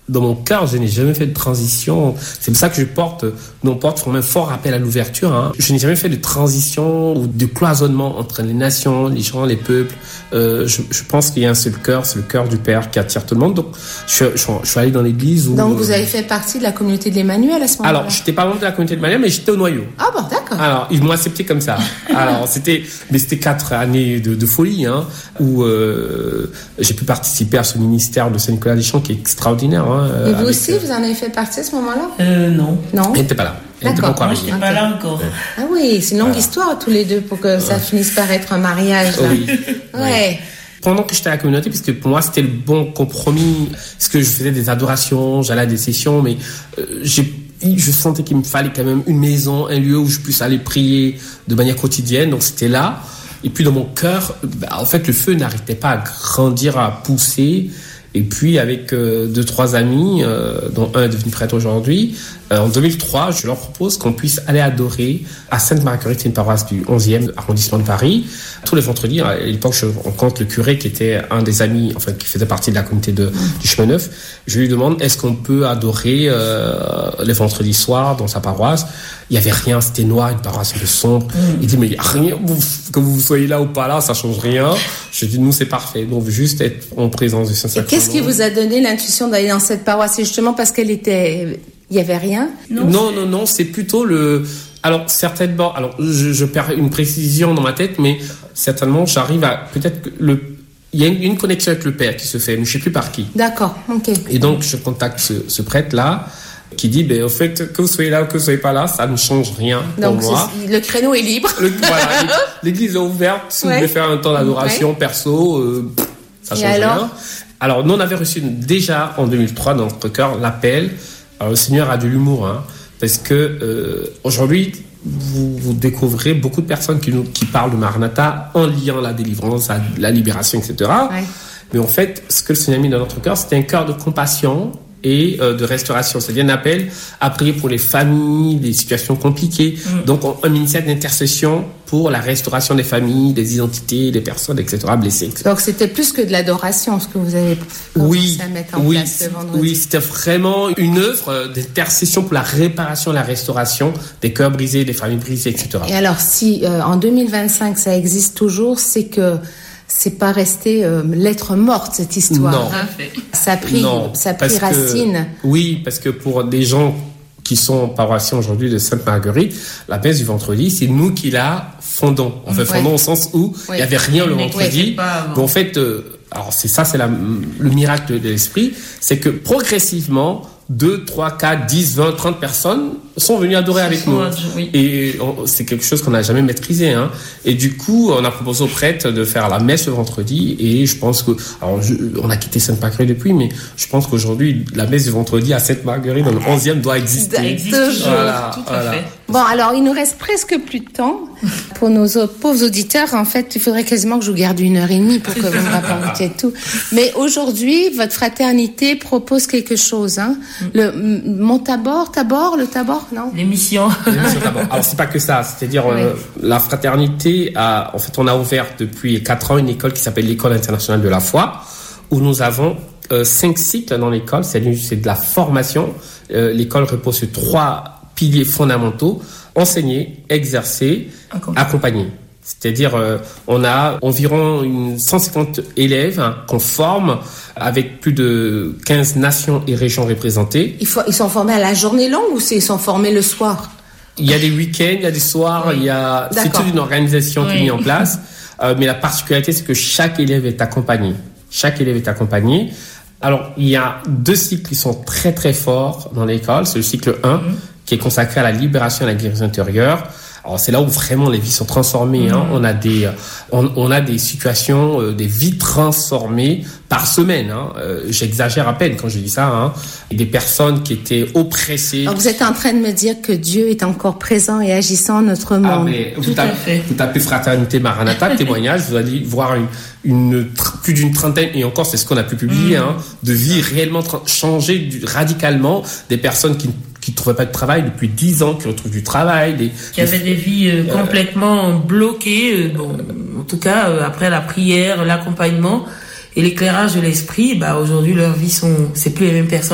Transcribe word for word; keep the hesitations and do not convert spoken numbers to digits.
dans mon cœur, je n'ai jamais fait de transition. C'est pour ça que je porte, nos portes font un fort appel à l'ouverture. Hein. Je n'ai jamais fait de transition ou de cloisonnement entre les nations, les gens, les peuples. Euh, je, je pense qu'il y a un seul cœur, c'est le cœur du Père qui attire tout le monde. Donc, je, je, je suis allé dans l'église où... Donc, vous avez fait partie de la communauté de l'Emmanuel à ce moment-là? Alors, je n'étais pas membre de la communauté de l'Emmanuel, mais j'étais au noyau. Ah bon, d'accord. Alors, ils m'ont accepté comme ça. Alors, c'était, mais c'était quatre années de, de folie, hein, où euh, j'ai pu participer à ce ministère de Saint-Nicolas-des-Champs qui est extraordinaire. Hein, Et vous avec, aussi, vous en avez fait partie à ce moment-là? Euh, non. Non. Elle n'était pas là. Elle n'était pas encore Moi, je n'étais pas là encore. Ouais. Ah oui, c'est une longue Voilà. histoire tous les deux pour que ça finisse par être un mariage. Là. Oui. Ouais. Pendant que j'étais à la communauté, parce que pour moi c'était le bon compromis, parce que je faisais des adorations, j'allais à des sessions, mais euh, j'ai, je sentais qu'il me fallait quand même une maison, un lieu où je puisse aller prier de manière quotidienne, donc c'était là. Et puis dans mon cœur, bah, en fait le feu n'arrêtait pas à grandir, à pousser. Et puis avec euh, deux, trois amis, euh, dont un est devenu prêtre aujourd'hui, euh, en deux mille trois, je leur propose qu'on puisse aller adorer à Sainte-Marguerite, c'est une paroisse du onzième arrondissement de Paris, tous les vendredis. À l'époque, je rencontre le curé qui était un des amis, enfin qui faisait partie de la communauté de, du Chemin Neuf. Je lui demande, est-ce qu'on peut adorer euh, les vendredis soirs dans sa paroisse? Il y avait rien, c'était noir, une paroisse un peu sombre. Mm. Il dit, mais il y a rien, vous, que vous soyez là ou pas là, ça change rien. Je dis, nous, c'est parfait. Donc, juste être en présence du Saint-Sacrement. Et qu'est-ce qui vous a donné l'intuition d'aller dans cette paroisse? C'est justement parce qu'elle était, il y avait rien? Non, non, non, non, c'est plutôt le, alors, certainement, alors, je, je perds une précision dans ma tête, mais certainement, j'arrive à, peut-être que le, il y a une, une connexion avec le Père qui se fait, mais je ne sais plus par qui. D'accord, ok. Et donc, je contacte ce, ce prêtre-là, qui dit, ben, au fait, que vous soyez là ou que vous soyez pas là, ça ne change rien pour donc, moi. Le créneau est libre. Le, voilà, l'église est ouverte. Si ouais. vous voulez faire un temps d'adoration ouais. perso, euh, ça change alors rien. Alors, nous, on avait reçu déjà en deux mille trois dans notre cœur l'appel. Alors, le Seigneur a de l'humour, hein, parce que euh, aujourd'hui, vous, vous découvrez beaucoup de personnes qui, nous, qui parlent de Maranatha en liant la délivrance, la, la libération, et cetera. Ouais. Mais en fait, ce que le Seigneur a mis dans notre cœur, c'était un cœur de compassion et euh, de restauration. C'est-à-dire un appel à prier pour les familles, les situations compliquées. Mm. Donc, on, un ministère d'intercession pour la restauration des familles, des identités, des personnes, et cetera, blessées. et cetera. Donc, c'était plus que de l'adoration, ce que vous avez oui, commencé à mettre en oui, place ce vendredi. Oui, c'était vraiment une œuvre d'intercession pour la réparation et la restauration des cœurs brisés, des familles brisées, et cetera. Et alors, si euh, en deux mille vingt-cinq, ça existe toujours, c'est que c'est pas resté euh, lettre morte, cette histoire. Non. Hein. Ça a pris, non, ça a pris racine. Que, oui, parce que pour des gens qui sont paroissiens aujourd'hui de Sainte-Marguerite, la messe du vendredi, c'est nous qui la fondons. En fait, ouais. fondons au sens où il ouais. n'y avait rien le vendredi. Ouais, mais en fait, euh, alors c'est ça, c'est la, le miracle de l'esprit, c'est que progressivement, deux, trois, quatre, dix, vingt, trente personnes sont venues adorer c'est avec nous. Oui. Et on, c'est quelque chose qu'on n'a jamais maîtrisé. Hein. Et du coup, on a proposé aux prêtres de faire la messe le vendredi. Et je pense que... Alors, je, on a quitté Sainte-Marguerite depuis, mais je pense qu'aujourd'hui, la messe du vendredi à Sainte-Marguerite, dans le onzième, doit exister. Ça existe toujours. Voilà, tout à voilà. fait. Bon, alors, il nous reste presque plus de temps. Pour nos pauvres auditeurs, en fait, il faudrait quasiment que je vous garde une heure et demie pour que vous me racontiez tout. Mais aujourd'hui, votre fraternité propose quelque chose. Hein. Le mon tabor, tabor, le tabor, non? L'émission. L'émission tabor. Alors, c'est pas que ça. C'est-à-dire, oui. euh, la fraternité a, en fait, on a ouvert depuis quatre ans une école qui s'appelle l'École internationale de la foi, où nous avons euh, cinq cycles dans l'école. C'est, c'est de la formation. Euh, l'école repose sur trois piliers fondamentaux: enseigner, exercer, accompagner. accompagner. C'est-à-dire, euh, on a environ une cent cinquante élèves hein, qu'on forme avec plus de quinze nations et régions représentées. Il faut, ils sont formés à la journée longue ou c'est, ils sont formés le soir? Il y a des week-ends, il y a des soirs, oui. il y a, c'est toute une organisation oui. qui est mise en place. Euh, mais la particularité, c'est que chaque élève est accompagné. Chaque élève est accompagné. Alors, il y a deux cycles qui sont très très forts dans l'école. C'est le cycle un, mmh. qui est consacré à la libération et à la guérison intérieure. Alors c'est là où vraiment les vies sont transformées. Mmh. Hein. On a des, on, on a des situations, euh, des vies transformées par semaine. Hein. Euh, j'exagère à peine quand je dis ça. Hein. Et des personnes qui étaient oppressées. Alors vous êtes en train de me dire que Dieu est encore présent et agissant dans notre monde. Ah, mais vous, Tout tapez, à fait. vous tapez Fraternité Maranatha, témoignage, vous allez voir une, une, plus d'une trentaine, et encore c'est ce qu'on a pu publier, mmh. hein, de vies réellement tra- changées du, radicalement, des personnes qui qui ne trouvaient pas de travail depuis dix ans, qui retrouvent du travail. Des, qui avaient des vies euh, complètement euh, bloquées, euh, bon, en tout cas, euh, après la prière, l'accompagnement et l'éclairage de l'esprit, bah, aujourd'hui, leurs vies sont, c'est plus les mêmes personnes.